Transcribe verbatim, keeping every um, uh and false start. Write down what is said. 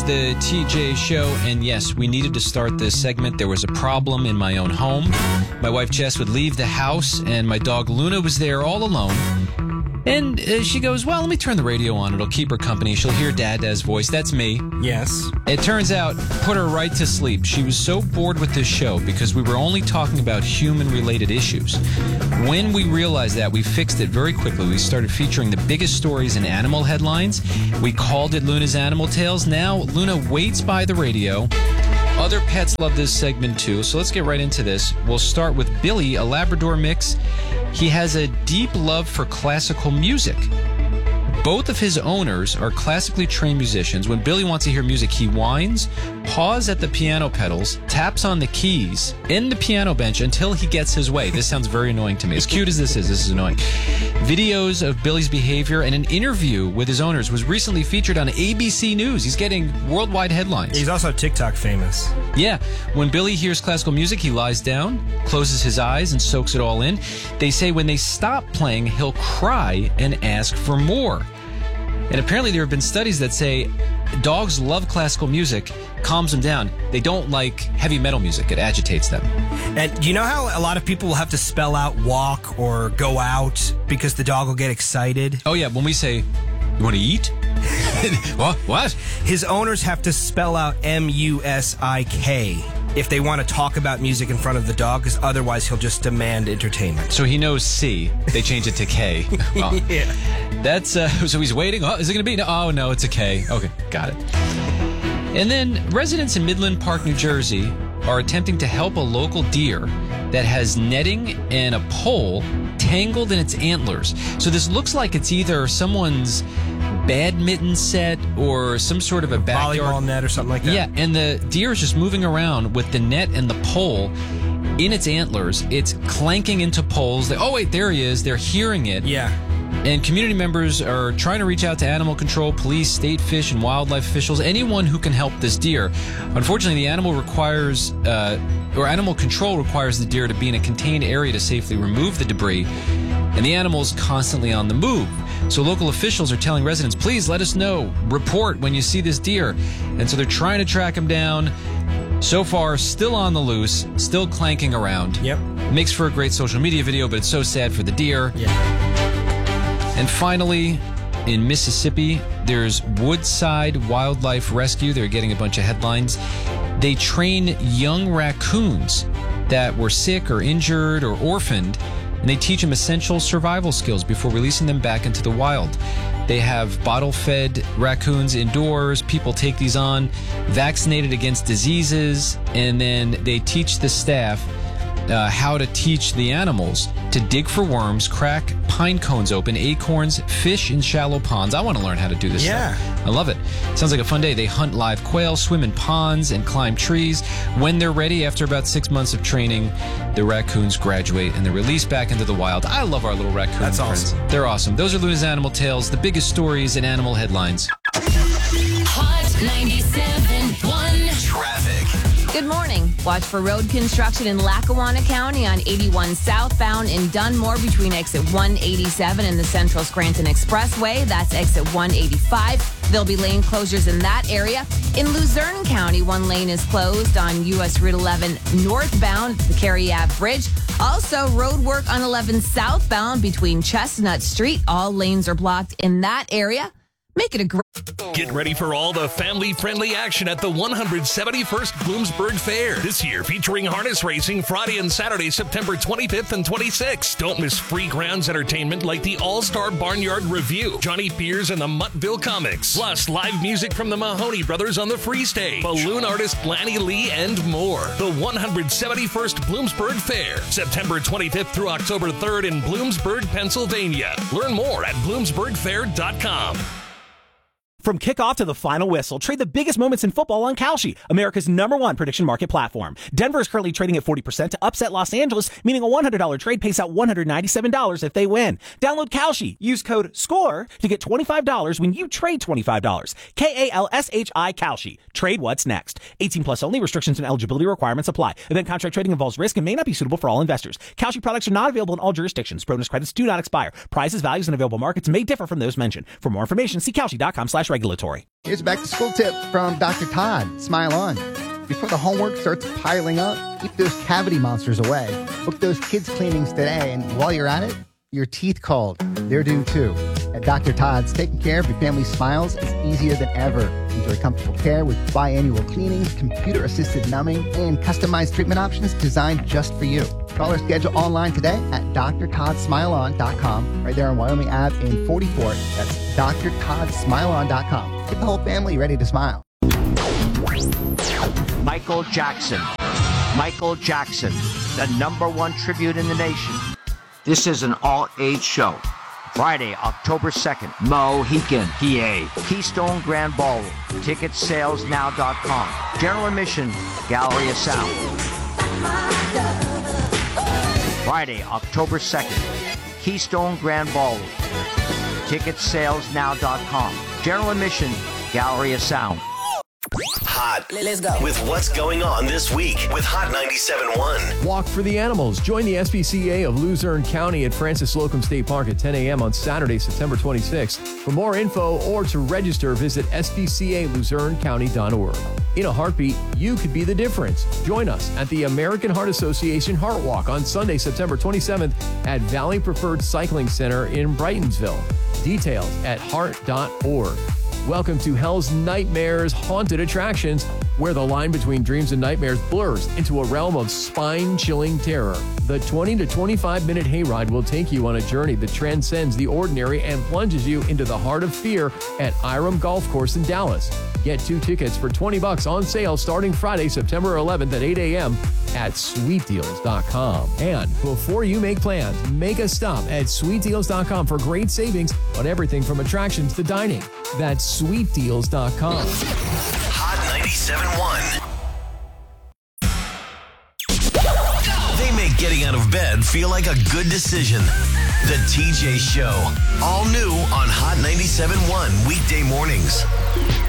The T J Show, and yes, we needed to start this segment. There was a problem in my own home. My wife Jess would leave the house, and my dog Luna was there all alone. And uh, she goes, well, let me turn the radio on. It'll keep her company. She'll hear Dada's voice. That's me. Yes. It turns out, put her right to sleep. She was so bored with this show because we were only talking about human-related issues. When we realized that, we fixed it very quickly. We started featuring the biggest stories in animal headlines. We called it Luna's Animal Tales. Now, Luna waits by the radio. Other pets love this segment too, so let's get right into this. We'll start with Billy, a Labrador mix. He has a deep love for classical music. Both of his owners are classically trained musicians. When Billy wants to hear music, he whines, paws at the piano pedals, taps on the keys in the piano bench until he gets his way. This sounds very annoying to me. As cute as this is, this is annoying. Videos of Billy's behavior and an interview with his owners was recently featured on A B C News. He's getting worldwide headlines. He's also TikTok famous. Yeah. When Billy hears classical music, he lies down, closes his eyes, and soaks it all in. They say when they stop playing, he'll cry and ask for more. And apparently there have been studies that say dogs love classical music, calms them down. They don't like heavy metal music. It agitates them. And you know how a lot of people will have to spell out walk or go out because the dog will get excited? Oh, yeah. When we say, you want to eat? What? What? His owners have to spell out M U S I K if they want to talk about music in front of the dog, because otherwise he'll just demand entertainment. So he knows C. They change it to K. Well, yeah. That's, uh, so he's waiting. Oh, is it going to be? No, oh, no, it's a K. Okay, got it. And then residents in Midland Park, New Jersey are attempting to help a local deer that has netting and a pole tangled in its antlers. So this looks like it's either someone's badminton set or some sort of a backyard volleyball net or something like that. Yeah, and the deer is just moving around with the net and the pole in its antlers. It's clanking into poles. They, oh, wait, there he is. They're hearing it. Yeah. And community members are trying to reach out to animal control, police, state fish, and wildlife officials, anyone who can help this deer. Unfortunately, the animal requires, uh, or animal control requires the deer to be in a contained area to safely remove the debris, and the animal is constantly on the move. So local officials are telling residents, please let us know, report when you see this deer. And so they're trying to track him down. So far, still on the loose, still clanking around. Yep. Makes for a great social media video, but it's so sad for the deer. Yeah. And finally, in Mississippi, there's Woodside Wildlife Rescue. They're getting a bunch of headlines. They train young raccoons that were sick or injured or orphaned, and they teach them essential survival skills before releasing them back into the wild. They have bottle-fed raccoons indoors. People take these on, vaccinated against diseases, and then they teach the staff Uh, how to teach the animals to dig for worms, crack pine cones open, acorns, fish in shallow ponds. I want to learn how to do this yeah. stuff. I love it. Sounds like a fun day. They hunt live quail, swim in ponds, and climb trees. When they're ready, after about six months of training, the raccoons graduate and they're released back into the wild. I love our little raccoon That's friends. awesome. They're awesome. Those are Luna's Animal Tales, the biggest stories in animal headlines. Hot ninety-seven point one Traffic. Good morning. Watch for road construction in Lackawanna County on eighty-one southbound in Dunmore between exit one eighty-seven and the Central Scranton Expressway. That's exit one eighty-five. There'll be lane closures in that area. In Luzerne County, one lane is closed on U S Route eleven northbound, the Cary Ave Bridge. Also, road work on eleven southbound between Chestnut Street. All lanes are blocked in that area. Make it a great... Get ready for all the family-friendly action at the one hundred seventy-first Bloomsburg Fair. This year, featuring harness racing Friday and Saturday, September twenty-fifth and twenty-sixth. Don't miss free grounds entertainment like the All-Star Barnyard Review, Johnny Pierce and the Muttville Comics, plus live music from the Mahoney Brothers on the free stage, balloon artist Lanny Lee, and more. The one hundred seventy-first Bloomsburg Fair, September twenty-fifth through October third in Bloomsburg, Pennsylvania. Learn more at bloomsburg fair dot com. From kickoff to the final whistle, trade the biggest moments in football on Kalshi, America's number one prediction market platform. Denver is currently trading at forty percent to upset Los Angeles, meaning a one hundred dollars trade pays out one hundred ninety-seven dollars if they win. Download Kalshi. Use code SCORE to get twenty-five dollars when you trade twenty-five dollars. K A L S H I Kalshi. Trade what's next. eighteen plus only. Restrictions and eligibility requirements apply. Event contract trading involves risk and may not be suitable for all investors. Kalshi products are not available in all jurisdictions. Bonus credits do not expire. Prizes, values, and available markets may differ from those mentioned. For more information, see Kalshi dot com slash Regulatory. Here's a back-to-school tip from Doctor Todd. Smile On. Before the homework starts piling up, keep those cavity monsters away. Book those kids' cleanings today, and while you're at it, your teeth called. They're due too. At Doctor Todd's, taking care of your family's smiles is easier than ever. Enjoy comfortable care with biannual cleanings, computer-assisted numbing, and customized treatment options designed just for you. Call or schedule online today at d r todd smile on dot com. Right there on Wyoming Avenue in forty-four. That's d r todd smile on dot com. Get the whole family ready to smile. Michael Jackson. Michael Jackson, the number one tribute in the nation. This is an all-age show. Friday, October second, Mohican, P A, Keystone Grand Ballroom. Ticket sales now dot com. General admission, Gallery of Sound. Friday, October second, Keystone Grand Ballroom. Ticket sales now dot com. General admission, Gallery of Sound. Hot. Let's go. With what's going on this week with Hot ninety-seven point one. Walk for the Animals. Join the S P C A of Luzerne County at Francis Slocum State Park at ten a.m. on Saturday, September twenty-sixth. For more info or to register, visit s p c a luzerne county dot org. In a heartbeat, you could be the difference. Join us at the American Heart Association Heart Walk on Sunday, September twenty-seventh at Valley Preferred Cycling Center in Brightonsville. Details at heart dot org. Welcome to Hell's Nightmares Haunted Attractions, where the line between dreams and nightmares blurs into a realm of spine-chilling terror. The twenty to twenty-five minute hayride will take you on a journey that transcends the ordinary and plunges you into the heart of fear at Iram Golf Course in Dallas. Get two tickets for twenty bucks on sale starting Friday, September eleventh at eight a.m. at sweet deals dot com. And before you make plans, make a stop at sweet deals dot com for great savings on everything from attractions to dining. That's sweet deals dot com. Hot ninety-seven point one. They make getting out of bed feel like a good decision. The T J Show. All new on Hot ninety-seven point one weekday mornings.